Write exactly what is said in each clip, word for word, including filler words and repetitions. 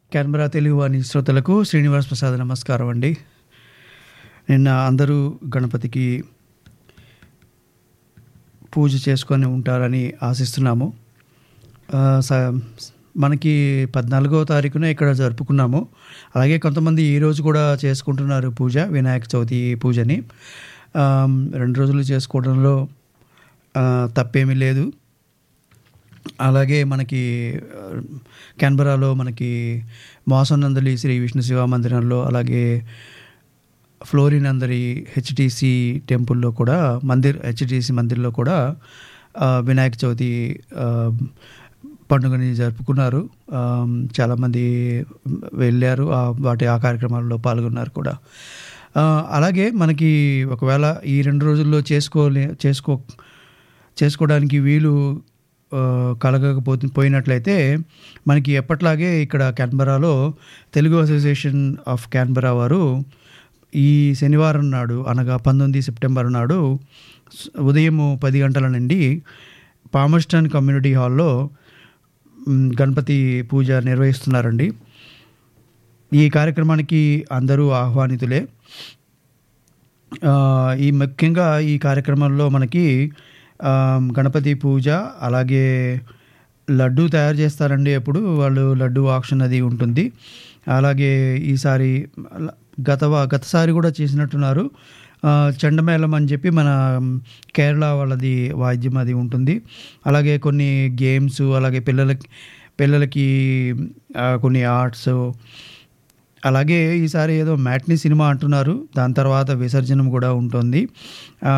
కెనబరా తెలుగు వాణి శ్రోతలకు శ్రీనివాస్ ప్రసాద్ నమస్కారం అండి. నిన్న అందరూ గణపతికి పూజ చేసుకొని ఉంటారని ఆశిస్తున్నాము. ఆ, స- మనకి పద్నాలుగో తారీఖున ఇక్కడ జరుపుకున్నాము. అలాగే కొంతమంది ఈరోజు కూడా చేసుకుంటున్నారు పూజ, వినాయక చవితి పూజని. ఆ, రెండు రోజులు చేసుకోవడంలో ఆ, తప్పేమీ లేదు. అలాగే మనకి ఆ, కెన్బరాలో మనకి మోసనందలి శ్రీ విష్ణు శివ మందిరంలో, అలాగే ఫ్లోరినందరి హెచ్టిసి టెంపుల్లో కూడా మందిర్ హెచ్టిసి మందిర్లో కూడా ఆ, వినాయక చవితి ఆ, పండుగని జరుపుకున్నారు. ఆ, చాలామంది వెళ్ళారు, ఆ, వాటి ఆ కార్యక్రమాల్లో పాల్గొన్నారు కూడా. ఆ, అలాగే మనకి ఒకవేళ ఈ రెండు రోజుల్లో చేసుకోలే చేసుకో చేసుకోవడానికి వీలు ఆ, కలగకపోతే పోయినట్లయితే మనకి ఎప్పట్లాగే ఇక్కడ క్యాన్బరాలో తెలుగు అసోసియేషన్ ఆఫ్ క్యాన్బరా వారు ఈ శనివారం నాడు, అనగా పంతొమ్మిది సెప్టెంబర్ నాడు స- ఉదయం పది గంటల నుండి పామస్టన్ కమ్యూనిటీ హాల్లో మ్, గణపతి పూజ నిర్వహిస్తున్నారండి. ఈ కార్యక్రమానికి అందరూ ఆహ్వానితులే. ఆ, ఈ ముఖ్యంగా ఈ కార్యక్రమంలో మనకి ఆ, గణపతి పూజ, అలాగే లడ్డు తయారు చేస్తారండి. ఎప్పుడు వాళ్ళు లడ్డు ఆక్షన్ అది ఉంటుంది. అలాగే ఈసారి ల- గత వా- గతసారి కూడా చేసినట్టున్నారు. ఆ, చెండమేళం అని చెప్పి మన కేరళ వాళ్ళది వాయిద్యం అది ఉంటుంది. అలాగే కొన్ని గేమ్స్, అలాగే పిల్లలకి పిల్లలకి ఆ, కొన్ని ఆర్ట్స్, అలాగే ఈసారి ఏదో మ్యాట్నీ సినిమా అంటున్నారు. దాని తర్వాత విసర్జనం కూడా ఉంటుంది. ఆ,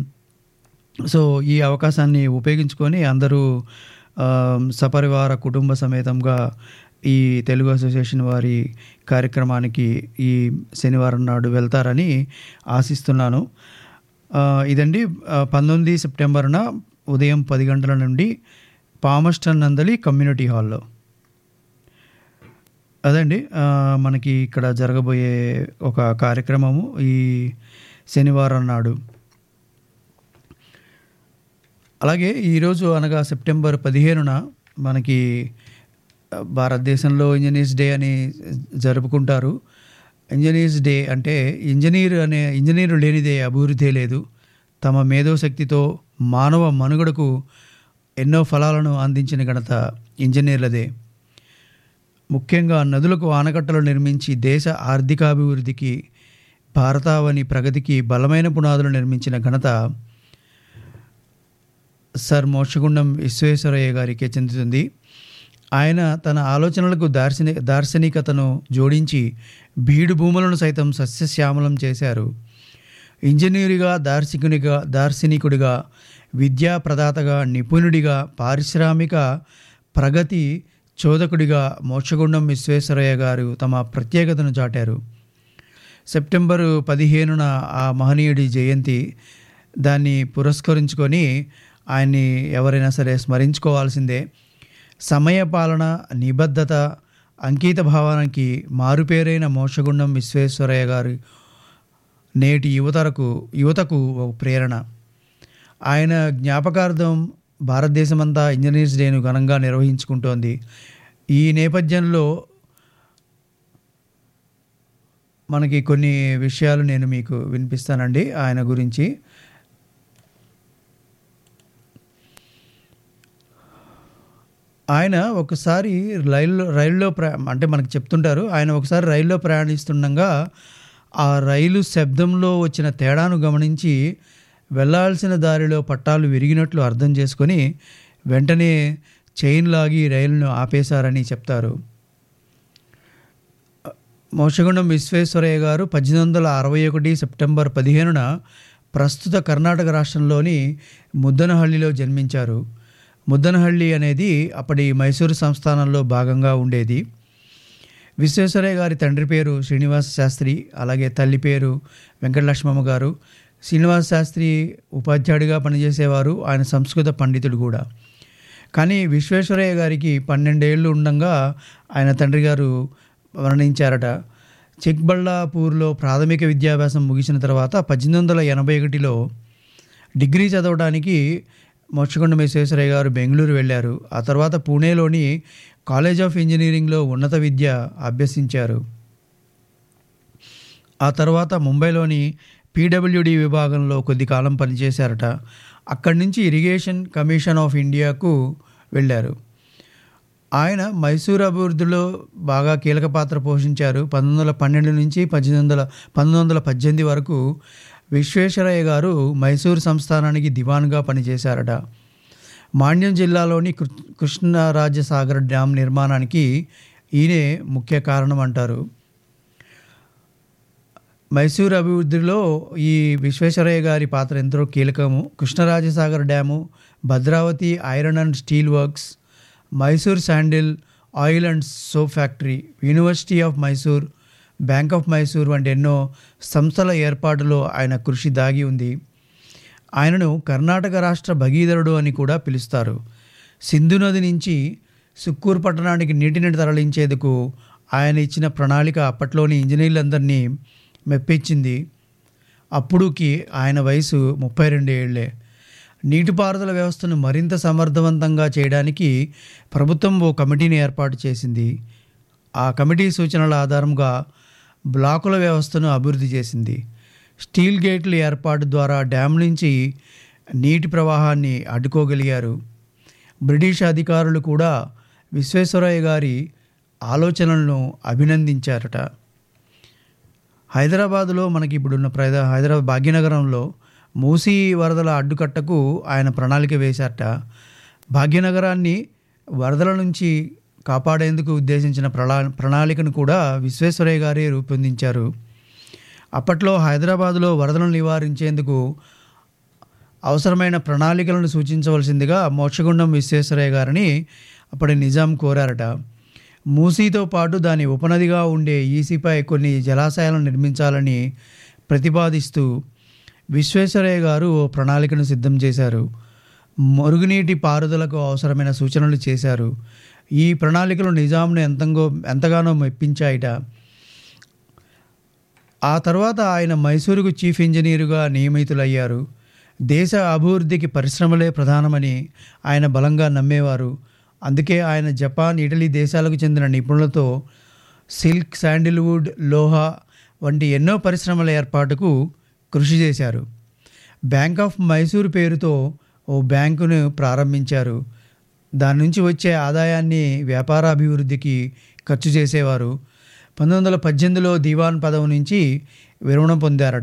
సో ఈ అవకాశాన్ని ఉపయోగించుకొని అందరూ ఆ, సపరివార కుటుంబ సమేతంగా ఈ తెలుగు అసోసియేషన్ వారి కార్యక్రమానికి ఈ శనివారం నాడు వెళ్తారని ఆశిస్తున్నాను. ఆ, ఇదండి ఆ, పంతొమ్మిది సెప్టెంబర్న ఉదయం పది గంటల నుండి పామస్టన్ నందలి కమ్యూనిటీ హాల్లో. అదండి ఆ, మనకి ఇక్కడ జరగబోయే ఒక కార్యక్రమము ఈ శనివారం నాడు. అలాగే ఈరోజు అనగా సెప్టెంబర్ పదిహేనున మనకి ఆ, భారతదేశంలో ఇంజనీర్స్ డే అని జరుపుకుంటారు. ఇంజనీర్స్ డే అంటే ఇంజనీర్ అనే ఇంజనీరు లేనిదే అభివృద్ధి లేదు. తమ మేధోశక్తితో మానవ మనుగడకు ఎన్నో ఫలాలను అందించిన ఘనత ఇంజనీర్లదే. ముఖ్యంగా నదులకు ఆనకట్టలు నిర్మించి దేశ ఆర్థికాభివృద్ధికి, భారతావని ప్రగతికి బలమైన పునాదులు నిర్మించిన ఘనత సర్ మోక్షగుండం విశ్వేశ్వరయ్య గారికి చెందుతుంది. ఆయన తన ఆలోచనలకు దార్శని దార్శనికతను జోడించి బీడు భూములను సైతం సస్యశ్యామలం చేశారు. ఇంజనీరుగా, దార్శనికునిగా దార్శనికుడిగా, విద్యా ప్రదాతగా, నిపుణుడిగా, పారిశ్రామిక ప్రగతి చోదకుడిగా మోక్షగుండం విశ్వేశ్వరయ్య గారు తమ ప్రత్యేకతను చాటారు. సెప్టెంబరు పదిహేనున ఆ మహనీయుడి జయంతి. దాన్ని పురస్కరించుకొని ఆయన్ని ఎవరైనా సరే స్మరించుకోవాల్సిందే. సమయపాలన, నిబద్ధత, అంకిత భావానికి మారుపేరైన మోక్షగుండం విశ్వేశ్వరయ్య గారు నేటి యువతరకు యువతకు ఒక ప్రేరణ. ఆయన జ్ఞాపకార్థం భారతదేశమంతా ఇంజనీర్స్ డేను ఘనంగా నిర్వహించుకుంటోంది. ఈ నేపథ్యంలో మనకి కొన్ని విషయాలు నేను మీకు వినిపిస్తానండి ఆయన గురించి. ఆయన ఒకసారి రైల్లో రైల్లో ప్రయా అంటే మనకు చెప్తుంటారు, ఆయన ఒకసారి రైల్లో ప్రయాణిస్తుండగా ఆ రైలు శబ్దంలో వచ్చిన తేడాను గమనించి వెళ్ళాల్సిన దారిలో పట్టాలు విరిగినట్లు అర్థం చేసుకొని వెంటనే చైన్ లాగి రైలును ఆపేశారని చెప్తారు. మోక్షగుండం విశ్వేశ్వరయ్య గారు పద్దెనిమిది వందల అరవై ఒకటి సెప్టెంబర్ పదిహేనున ప్రస్తుత కర్ణాటక రాష్ట్రంలోని ముద్దనహಳ್ಳಿలో జన్మించారు. ముద్దనహಳ್ಳಿ అనేది అప్పటి మైసూరు సంస్థానంలో భాగంగా ఉండేది. విశ్వేశ్వరయ్య గారి తండ్రి పేరు శ్రీనివాస శాస్త్రి, అలాగే తల్లి పేరు వెంకటలక్ష్మమ్మ గారు. శ్రీనివాస శాస్త్రి ఉపాధ్యాయుడిగా పనిచేసేవారు. ఆయన సంస్కృత పండితుడు కూడా. కానీ విశ్వేశ్వరయ్య గారికి పన్నెండేళ్ళు ఉండగా ఆయన తండ్రి గారు మరణించారట. చిక్బళ్ళాపూర్లో ప్రాథమిక విద్యాభ్యాసం ముగిసిన తర్వాత పద్దెనిమిది వందల ఎనభై ఒకటిలో డిగ్రీ చదవడానికి మోక్షగుండం విశ్వేశ్వరయ్య గారు బెంగళూరు వెళ్ళారు. ఆ తర్వాత పూణేలోని కాలేజ్ ఆఫ్ ఇంజనీరింగ్లో ఉన్నత విద్య అభ్యసించారు. ఆ తర్వాత ముంబైలోని పీడబ్ల్యూడి విభాగంలో కొద్ది కాలం పనిచేశారట. అక్కడి నుంచి ఇరిగేషన్ కమిషన్ ఆఫ్ ఇండియాకు వెళ్ళారు. ఆయన మైసూర్ అభివృద్ధిలో బాగా కీలక పాత్ర పోషించారు. పంతొమ్మిది వందల పన్నెండు నుంచి పద్దెనిమిది వందల పంతొమ్మిది వందల పద్దెనిమిది వరకు విశ్వేశ్వరయ్య గారు మైసూర్ సంస్థానానికి దివాన్గా పనిచేశారట. మాండ్యం జిల్లాలోని కృష్ణరాజసాగర్ డ్యామ్ నిర్మాణానికి ఈయనే ముఖ్య కారణం అంటారు. మైసూర్ అభివృద్ధిలో ఈ విశ్వేశ్వరయ్య గారి పాత్ర ఎంతో కీలకము. Krishnaraja Sagar dam, Bhadravati iron and steel works, Mysore sandal oil and soap factory, university of Mysore, bank of Mysore వంటి ఎన్నో సంస్థల ఏర్పాటులో ఆయన కృషి దాగి ఉంది. ఆయనను కర్ణాటక రాష్ట్ర భగీరథుడు అని కూడా పిలుస్తారు. సింధు నది నుంచి సుక్కూరు పట్టణానికి నీటిని తరలించేందుకు ఆయన ఇచ్చిన ప్రణాళిక అప్పట్లోని ఇంజనీర్లందరినీ మెప్పించింది. అప్పుడుకి ఆయన వయసు ముప్పై రెండు ఏళ్లే. నీటిపారుదల వ్యవస్థను మరింత సమర్థవంతంగా చేయడానికి ప్రభుత్వం ఓ కమిటీని ఏర్పాటు చేసింది. ఆ కమిటీ సూచనల ఆధారంగా బ్లాకుల వ్యవస్థను అభివృద్ధి చేసింది. స్టీల్ గేట్ల ఏర్పాటు ద్వారా డ్యామ్ నుంచి నీటి ప్రవాహాన్ని అడ్డుకోగలిగారు. బ్రిటిష్ అధికారులు కూడా విశ్వేశ్వరయ్య గారి ఆలోచనలను అభినందించారట. హైదరాబాదులో మనకి ఇప్పుడున్న ప్రజా హైదరాబాద్ భాగ్యనగరంలో మూసీ వరదల అడ్డుకట్టకు ఆయన ప్రణాళిక వేశారట. భాగ్యనగరాన్ని వరదల నుంచి కాపాడేందుకు ఉద్దేశించిన ప్రణా ప్రణాళికను కూడా విశ్వేశ్వరయ్య గారే రూపొందించారు. అప్పట్లో హైదరాబాదులో వరదలను నివారించేందుకు అవసరమైన ప్రణాళికలను సూచించవలసిందిగా మోక్షగుండం విశ్వేశ్వరయ్య గారిని అప్పటి నిజాం కోరారట. మూసీతో పాటు దాని ఉపనదిగా ఉండే ఈసీపై కొన్ని జలాశయాలను నిర్మించాలని ప్రతిపాదిస్తూ విశ్వేశ్వరయ్య గారు ఓ ప్రణాళికను సిద్ధం చేశారు. మురుగునీటి పారుదలకు అవసరమైన సూచనలు చేశారు. ఈ ప్రణాళికలు నిజాంను ఎంతంగో ఎంతగానో మెప్పించాయిట. ఆ తర్వాత ఆయన మైసూరుకు చీఫ్ ఇంజనీరుగా నియమితులయ్యారు. దేశ అభివృద్ధికి పరిశ్రమలే ప్రధానమని ఆయన బలంగా నమ్మేవారు. అందుకే ఆయన జపాన్, ఇటలీ దేశాలకు చెందిన నిపుణులతో సిల్క్, శాండిల్వుడ్, లోహా వంటి ఎన్నో పరిశ్రమల ఏర్పాటుకు కృషి చేశారు. బ్యాంక్ ఆఫ్ మైసూర్ పేరుతో ఓ బ్యాంకును ప్రారంభించారు. దాని నుంచి వచ్చే ఆదాయాన్ని వ్యాపారాభివృద్ధికి ఖర్చు చేసేవారు. పంతొమ్మిది వందల పద్దెనిమిదిలో దివాన్ పదవి నుంచి విరమణ పొందారట.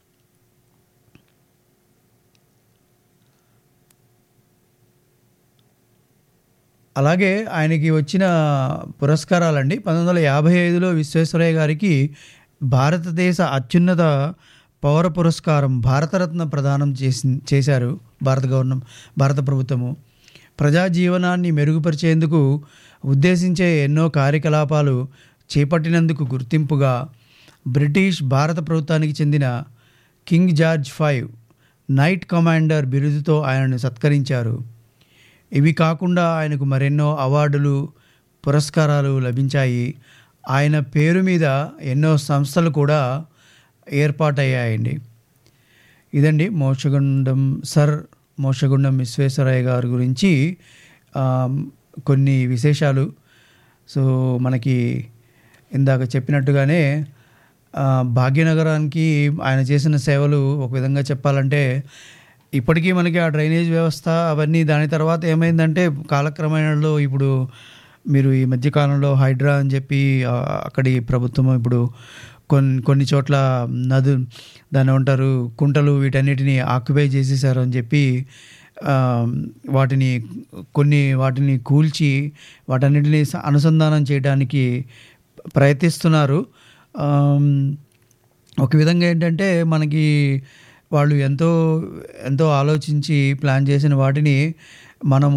అలాగే ఆయనకి వచ్చిన పురస్కారాలండి. పంతొమ్మిది వందల యాభై ఐదులో విశ్వేశ్వరయ్య గారికి భారతదేశ అత్యున్నత పౌర పురస్కారం భారతరత్న ప్రదానం చేసి చేశారు భారత గవర్నమెంట్ భారత ప్రభుత్వము. ప్రజా జీవనాన్ని మెరుగుపరిచేందుకు ఉద్దేశించే ఎన్నో కార్యకలాపాలు చేపట్టినందుకు గుర్తింపుగా బ్రిటిష్ భారత ప్రభుత్వానికి చెందిన king George five night commander బిరుదుతో ఆయనను సత్కరించారు. ఇవి కాకుండా ఆయనకు మరెన్నో అవార్డులు, పురస్కారాలు లభించాయి. ఆయన పేరు మీద ఎన్నో సంస్థలు కూడా ఏర్పాటయ్యాయండి. ఇదండి మోక్షగుండం సర్ మోక్షగుండం విశ్వేశ్వరయ్య గారి గురించి కొన్ని విశేషాలు. సో మనకి ఇందాక చెప్పినట్టుగానే భాగ్యనగరానికి ఆయన చేసిన సేవలు ఒక విధంగా చెప్పాలంటే ఇప్పటికీ మనకి ఆ డ్రైనేజ్ వ్యవస్థ అవన్నీ, దాని తర్వాత ఏమైందంటే కాలక్రమేణలో ఇప్పుడు మీరు ఈ మధ్యకాలంలో హైడ్రా అని చెప్పి అక్కడి ప్రభుత్వం ఇప్పుడు కొన్ని కొన్ని చోట్ల నదు దాన్ని ఉంటారు కుంటలు వీటన్నిటిని ఆక్యుపై చేసేసారు అని చెప్పి వాటిని కొన్ని వాటిని కూల్చి వాటన్నిటిని అనుసంధానం చేయడానికి ప్రయత్నిస్తున్నారు. ఒక విధంగా ఏంటంటే మనకి వాళ్ళు ఎంతో ఎంతో ఆలోచించి ప్లాన్ చేసిన వాటిని మనము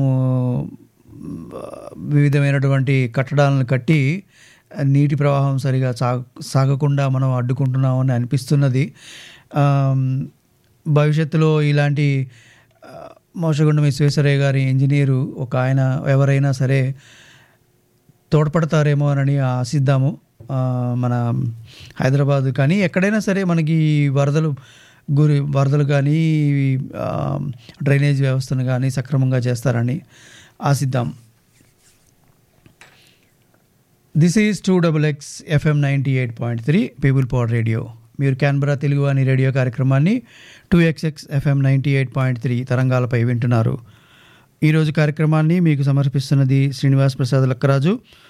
వివిధమైనటువంటి కట్టడాలను కట్టి నీటి ప్రవాహం సరిగా సాగ సాగకుండా మనం అడ్డుకుంటున్నామని అనిపిస్తున్నది. భవిష్యత్తులో ఇలాంటి మోక్షగుండం విశ్వేశ్వరయ్య గారి ఇంజనీరు ఒక ఆయన ఎవరైనా సరే తోడ్పడతారేమో అని ఆశిద్దాము. మన హైదరాబాద్ కానీ ఎక్కడైనా సరే మనకి వరదలు గురి వరదలు కానీ డ్రైనేజ్ వ్యవస్థను కానీ సక్రమంగా చేస్తారని ఆశిద్దాం. This is two double X FM ninety eight point three people power radio. మీరు క్యాన్బరా తెలుగు అని రేడియో కార్యక్రమాన్ని two XX FM ninety eight point three తరంగాలపై వింటున్నారు. ఈరోజు కార్యక్రమాన్ని మీకు సమర్పిస్తున్నది శ్రీనివాస్ ప్రసాద్ లక్కరాజు.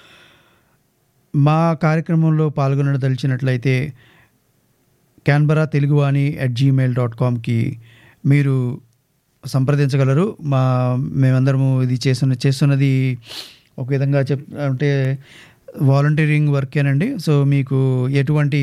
మా కార్యక్రమంలో పాల్గొనదలిచినట్లయితే క్యాన్బరా తెలుగు అని అట్ జీమెయిల్ డాట్ కామ్కి మీరు సంప్రదించగలరు. మా మేమందరము ఇది చేస్తున్న చేస్తున్నది ఒక విధంగా చెప్ అంటే వాలంటీరింగ్ వర్కేనండి. సో మీకు ఎటువంటి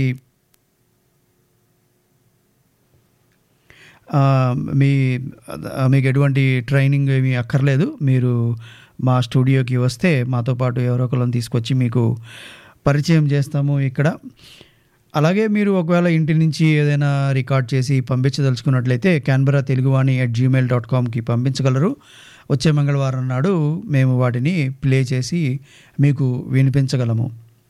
మీ మీకు ఎటువంటి ట్రైనింగ్ ఏమీ అక్కర్లేదు. మీరు మా స్టూడియోకి వస్తే మాతో పాటు ఎవరో ఒకళ్ళని తీసుకొచ్చి మీకు పరిచయం చేస్తాము ఇక్కడ. అలాగే మీరు ఒకవేళ ఇంటి నుంచి ఏదైనా రికార్డ్ చేసి పంపించదలుచుకున్నట్లయితే Canberra Teluguvani at Gmail dot కామ్కి పంపించగలరు. వచ్చే మంగళవారం నాడు మేము వాటిని ప్లే చేసి మీకు వినిపించగలము.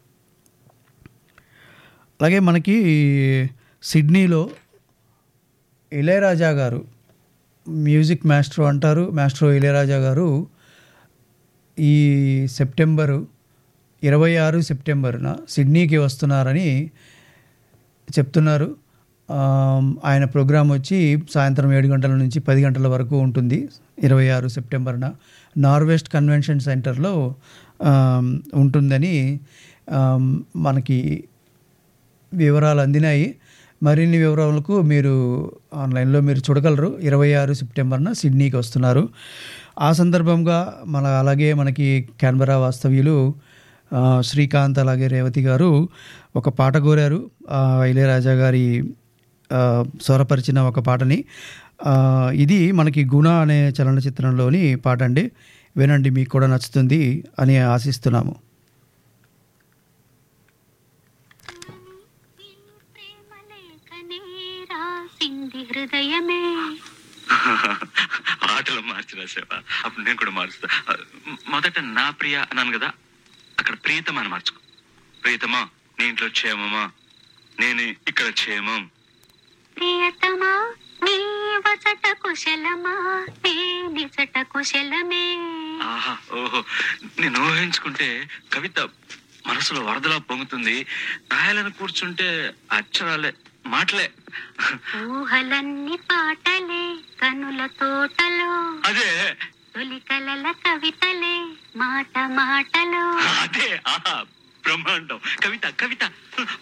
అలాగే మనకి సిడ్నీలో ఇళయరాజా గారు, మ్యూజిక్ మాస్ట్రో అంటారు, మాస్ట్రో ఇళయరాజా గారు ఈ సెప్టెంబరు ఇరవై ఆరు సెప్టెంబరున సిడ్నీకి వస్తున్నారని చెప్తున్నారు. ఆయన ప్రోగ్రాం వచ్చి సాయంత్రం ఏడు గంటల నుంచి పది గంటల వరకు ఉంటుంది. ఇరవై ఆరు సెప్టెంబర్న నార్వెస్ట్ కన్వెన్షన్ సెంటర్లో ఉంటుందని మనకి వివరాలు అందినాయి. మరిన్ని వివరాలకు మీరు ఆన్లైన్లో మీరు చూడగలరు. ఇరవై ఆరు సెప్టెంబర్న సిడ్నీకి వస్తున్నారు. ఆ సందర్భంగా మన అలాగే మనకి క్యాన్బరా వాస్తవ్యులు శ్రీకాంత్ అలాగే రేవతి గారు ఒక పాట కోరారు. ఇళయరాజా గారి స్వరపరిచిన ఒక పాటని. ఇది మనకి గుణ అనే చలనచిత్రంలోని పాట అండి. వినండి, మీకు కూడా నచ్చుతుంది అని ఆశిస్తున్నాము. ఆటలో మార్చి రాసావా? అప్పుడు నేను కూడా మారుస్తా. మొదట నా ప్రియ అన్నాను కదా, అక్కడ ప్రియతమా అని మార్చుకో. ప్రియతమా నీ ఇంట్లో క్షేమమా, నేను ఇక్కడ క్షేమం. ప్రియతమా నీ వచట కుశలమా, నీ నిజట కుశలమే. ఆహా, ఓహో, నేను ఊహించుకుంటే కవిత మనసులో వరదలా పొంగుతుంది. రాయాలని కూర్చుంటే అక్షరాలే మాటలే. ఊహలన్నీ పాటలే కనుల తోటలో, అదే తొలి కలల కవితలే మాట మాటలో. అదే ఆహా బ్రహ్మాండం. కవిత కవిత